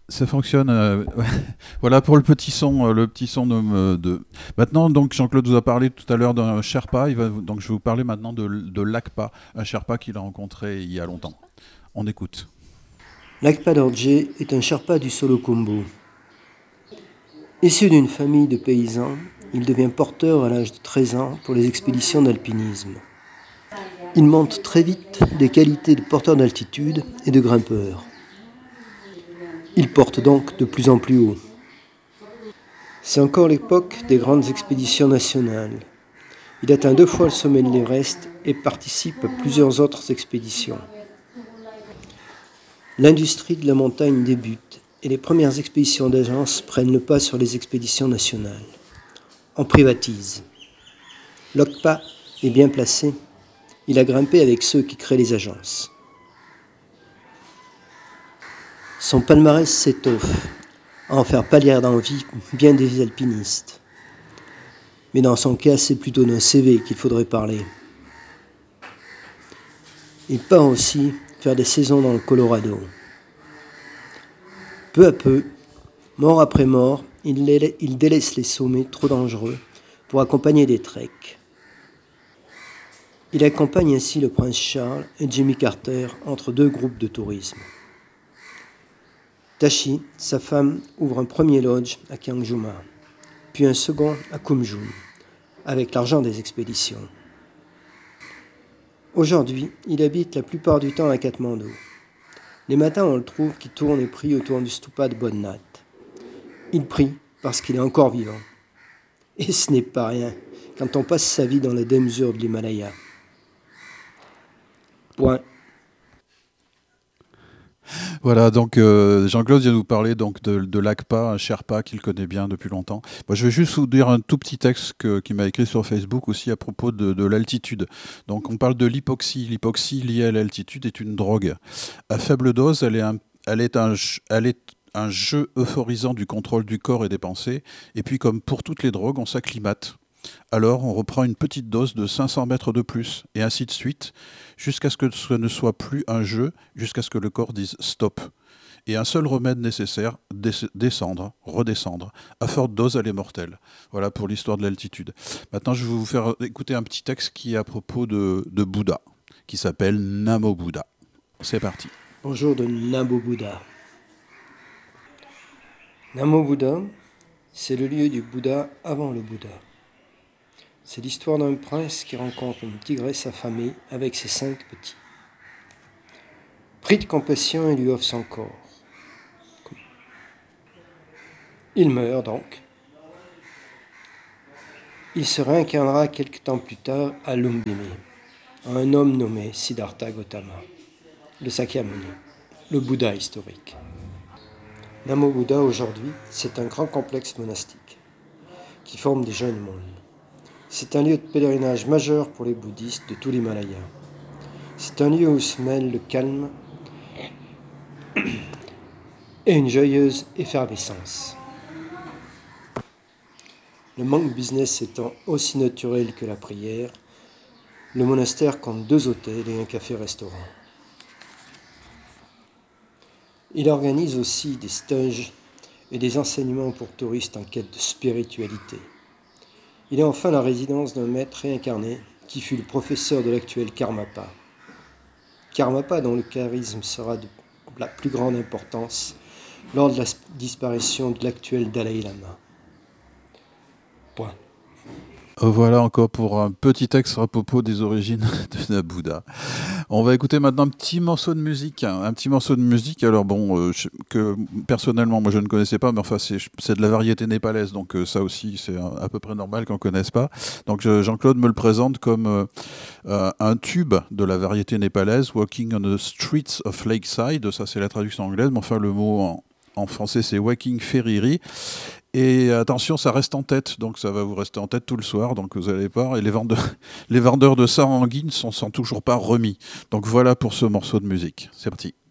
Ça fonctionne. Voilà pour le petit son de. Maintenant, donc Jean-Claude vous a parlé tout à l'heure d'un Sherpa. Donc je vais vous parler maintenant de l'ACPA, un Sherpa qu'il a rencontré il y a longtemps. On écoute. Lakpa Dorje est un Sherpa du Solo-Combo. Issu d'une famille de paysans, il devient porteur à l'âge de 13 ans pour les expéditions d'alpinisme. Il montre très vite des qualités de porteur d'altitude et de grimpeur. Il porte donc de plus en plus haut. C'est encore l'époque des grandes expéditions nationales. Il atteint 2 fois le sommet de l'Everest et participe à plusieurs autres expéditions. L'industrie de la montagne débute et les premières expéditions d'agence prennent le pas sur les expéditions nationales. On privatise. Lokpa est bien placé. Il a grimpé avec ceux qui créent les agences. Son palmarès s'étoffe, à en faire pâlir d'envie bien des alpinistes. Mais dans son cas, c'est plutôt d'un CV qu'il faudrait parler. Il part aussi faire des saisons dans le Colorado. Peu à peu, mort après mort, il délaisse les sommets trop dangereux pour accompagner des treks. Il accompagne ainsi le prince Charles et Jimmy Carter entre 2 groupes de tourisme. Tashi, sa femme, ouvre un premier lodge à Kiangjuma, puis un second à Kumjung, avec l'argent des expéditions. Aujourd'hui, il habite la plupart du temps à Katmandou. Les matins, on le trouve qui tourne et prie autour du stupa de Bodhnath. Il prie parce qu'il est encore vivant. Et ce n'est pas rien quand on passe sa vie dans la démesure de l'Himalaya. Point. Voilà, donc Jean-Claude vient de vous parler donc de l'ACPA, un Sherpa qu'il connaît bien depuis longtemps. Moi, je vais juste vous dire un tout petit texte qu'il m'a écrit sur Facebook aussi à propos de l'altitude. Donc, on parle de l'hypoxie. L'hypoxie liée à l'altitude est une drogue. À faible dose, elle est un jeu euphorisant du contrôle du corps et des pensées. Et puis, comme pour toutes les drogues, on s'acclimate. Alors, on reprend une petite dose de 500 mètres de plus, et ainsi de suite, jusqu'à ce que ce ne soit plus un jeu, jusqu'à ce que le corps dise stop. Et un seul remède nécessaire, descendre, redescendre. À forte dose, elle est mortelle. Voilà pour l'histoire de l'altitude. Maintenant, je vais vous faire écouter un petit texte qui est à propos de Bouddha, qui s'appelle Namo Bouddha. C'est parti. Bonjour de Namo Bouddha. Namo Bouddha, c'est le lieu du Bouddha avant le Bouddha. C'est l'histoire d'un prince qui rencontre une tigresse affamée avec ses 5 petits. Pris de compassion, il lui offre son corps. Il meurt donc. Il se réincarnera quelque temps plus tard à Lumbini, en un homme nommé Siddhartha Gautama, le Sakyamuni, le Bouddha historique. Namo Bouddha aujourd'hui, c'est un grand complexe monastique qui forme des jeunes mondes. C'est un lieu de pèlerinage majeur pour les bouddhistes de tout l'Himalaya. C'est un lieu où se mêlent le calme et une joyeuse effervescence. Le monk business étant aussi naturel que la prière, le monastère compte 2 hôtels et un café-restaurant. Il organise aussi des stages et des enseignements pour touristes en quête de spiritualité. Il est enfin la résidence d'un maître réincarné qui fut le professeur de l'actuel Karmapa. Karmapa dont le charisme sera de la plus grande importance lors de la disparition de l'actuel Dalai Lama. Point. Voilà encore pour un petit texte à propos des origines de Bouddha. On va écouter maintenant un petit morceau de musique. Un petit morceau de musique, alors bon, que personnellement, moi je ne connaissais pas, mais enfin c'est de la variété népalaise, donc ça aussi c'est à peu près normal qu'on ne connaisse pas. Donc Jean-Claude me le présente comme un tube de la variété népalaise, Walking on the Streets of Lakeside, ça c'est la traduction anglaise, mais enfin le mot en français c'est Walking Ferriri. Et attention, ça reste en tête, donc ça va vous rester en tête tout le soir, donc vous allez pas. Et les vendeurs de saranguines sont toujours pas remis. Donc voilà pour ce morceau de musique. C'est parti.